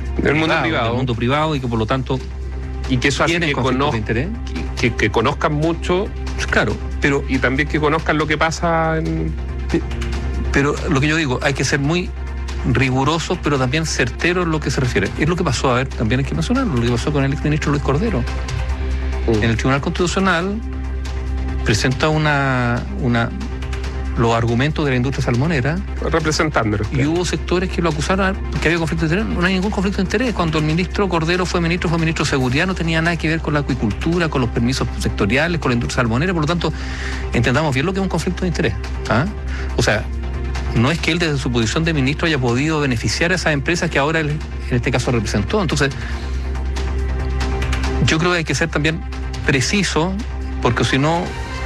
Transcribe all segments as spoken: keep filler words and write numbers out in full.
del mundo privado, privado. del mundo privado y que por lo tanto y que eso hace que, conoz- que, que, que conozcan mucho, claro, pero y también que conozcan lo que pasa en... Pero lo que yo digo, hay que ser muy riguroso, pero también certero en lo que se refiere. Es lo que pasó, a ver, también hay que mencionarlo, lo que pasó con el exministro Luis Cordero. Mm. En el Tribunal Constitucional presenta una, una los argumentos de la industria salmonera, representándolo. Y hubo sectores que lo acusaron que había conflicto de interés. No hay ningún conflicto de interés. Cuando el ministro Cordero fue ministro, fue ministro de Seguridad, no tenía nada que ver con la acuicultura, con los permisos sectoriales, con la industria salmonera. Por lo tanto, entendamos bien lo que es un conflicto de interés. ¿Ah? O sea, no es que él desde su posición de ministro haya podido beneficiar a esas empresas que ahora él, en este caso representó. Entonces, yo creo que hay que ser también preciso, porque si no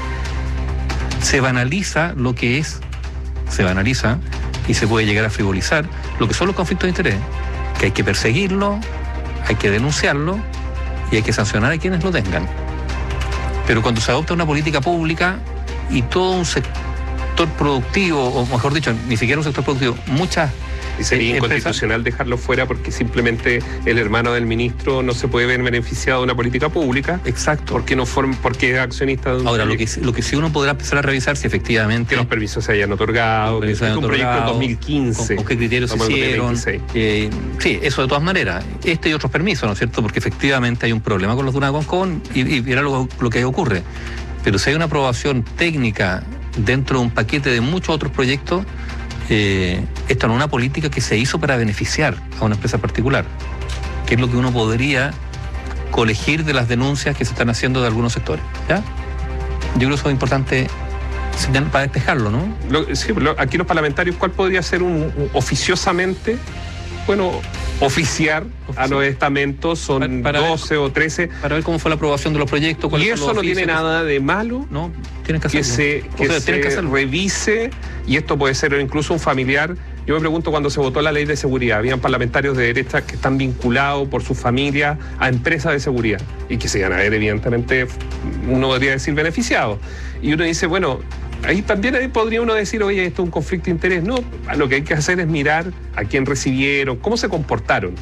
se banaliza lo que es, se banaliza y se puede llegar a frivolizar lo que son los conflictos de interés, que hay que perseguirlo, hay que denunciarlo y hay que sancionar a quienes lo tengan. Pero cuando se adopta una política pública y todo un sector productivo, o mejor dicho, ni siquiera un sector productivo, muchas Y sería eh, inconstitucional empresas, dejarlo fuera porque simplemente el hermano del ministro no se puede ver beneficiado de una política pública. Exacto. Porque no forma, porque es accionista de un Ahora, lo que, lo que sí uno podrá empezar a revisar si efectivamente que los permisos se hayan otorgado, que es un otorgado, proyecto en dos mil quince. Con, con qué criterios se hicieron. Eh, sí, eso de todas maneras. Este y otros permisos, ¿no es cierto? Porque efectivamente hay un problema con los dunas de Concón y, y era lo, lo que ocurre. Pero si hay una aprobación técnica dentro de un paquete de muchos otros proyectos, Eh, esto no es una política que se hizo para beneficiar a una empresa particular, que es lo que uno podría colegir de las denuncias que se están haciendo de algunos sectores. ¿Ya? Yo creo que eso es importante para despejarlo, ¿no? Lo, sí, lo, aquí los parlamentarios, ¿cuál podría ser un, un oficiosamente? Bueno, oficiar, oficiar a los estamentos, son para, para doce ver, o trece. Para ver cómo fue la aprobación de los proyectos. Y eso no tiene nada de malo. No, tienen que hacerlo. Que se, que o sea, se que revise, y esto puede ser incluso un familiar. Yo me pregunto, cuando se votó la ley de seguridad, habían parlamentarios de derecha que están vinculados por su familia a empresas de seguridad y que se iban a ver, evidentemente, uno podría decir beneficiados. Y uno dice, bueno, ahí también ahí podría uno decir, oye, esto es un conflicto de interés. No, lo que hay que hacer es mirar a quién recibieron, cómo se comportaron.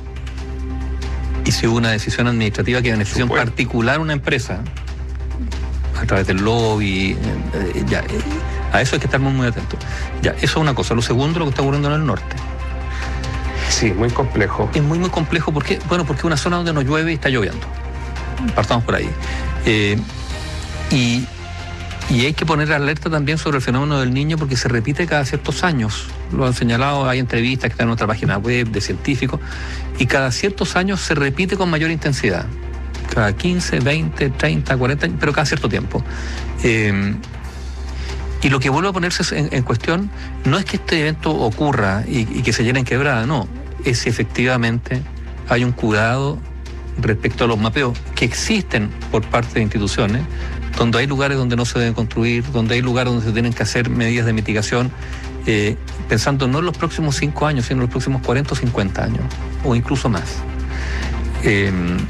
Y si hubo una decisión administrativa que benefició en particular una empresa, a través del lobby, eh, ya, eh, a eso hay que estar muy, muy atentos. Ya, eso es una cosa. Lo segundo, lo que está ocurriendo en el norte. Sí, muy complejo. Es muy, muy complejo porque, bueno, porque es una zona donde no llueve y está lloviendo. Partamos por ahí. Eh, y... Y hay que poner alerta también sobre el fenómeno del niño porque se repite cada ciertos años. Lo han señalado, hay entrevistas que están en nuestra página web de científicos, y cada ciertos años se repite con mayor intensidad. Cada quince, veinte, treinta, cuarenta años, pero cada cierto tiempo. Eh, y lo que vuelve a ponerse en, en cuestión no es que este evento ocurra y, y que se llene en quebrada, no. Es si efectivamente hay un cuidado respecto a los mapeos que existen por parte de instituciones, donde hay lugares donde no se deben construir, donde hay lugares donde se tienen que hacer medidas de mitigación, eh, pensando no en los próximos cinco años, sino en los próximos cuarenta o cincuenta años, o incluso más. Eh,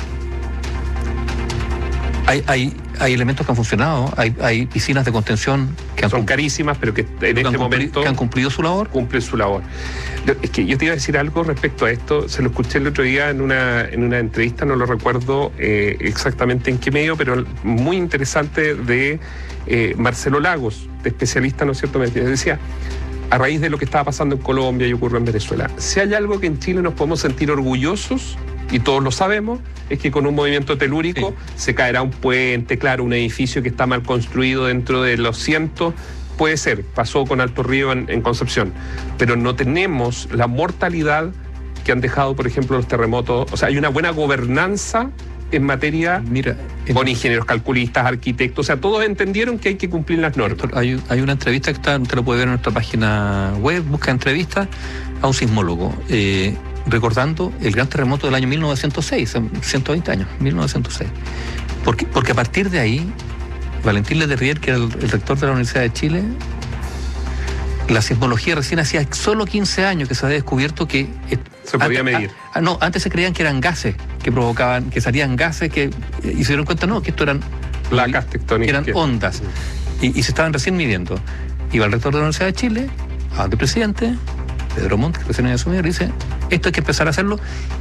hay, hay, hay elementos que han funcionado, hay, hay piscinas de contención que han son carísimas, pero que en que este momento que han cumplido su labor. Cumplen su labor. Es que yo te iba a decir algo respecto a esto, se lo escuché el otro día en una, en una entrevista, no lo recuerdo eh, exactamente en qué medio, pero muy interesante, de eh, Marcelo Lagos, de especialista, ¿no es cierto? Me decía, a raíz de lo que estaba pasando en Colombia y ocurrió en Venezuela, si hay algo que en Chile nos podemos sentir orgullosos, y todos lo sabemos, es que con un movimiento telúrico sí. se caerá un puente, claro, un edificio que está mal construido dentro de los cientos. Puede ser, pasó con Alto Río en, en Concepción, pero no tenemos la mortalidad que han dejado, por ejemplo, los terremotos. O sea, hay una buena gobernanza en materia. Mira, con ingenieros calculistas, arquitectos, o sea, todos entendieron que hay que cumplir las normas. Hay, hay una entrevista que está, usted lo puede ver en nuestra página web, busca entrevistas a un sismólogo, eh, recordando el gran terremoto del año mil novecientos seis, ciento veinte años, mil novecientos seis. Porque, porque a partir de ahí, Valentín Letelier, que era el, el rector de la Universidad de Chile, la sismología recién hacía solo quince años que se había descubierto que se podía antes, medir. A, a, no, antes se creían que eran gases que provocaban, que salían gases que y se dieron cuenta no, que esto eran placas tectónicas, que eran ondas y, y se estaban recién midiendo. Iba el rector de la Universidad de Chile, al presidente Pedro Montt, que recién había asumido, y dice, esto hay que empezar a hacerlo.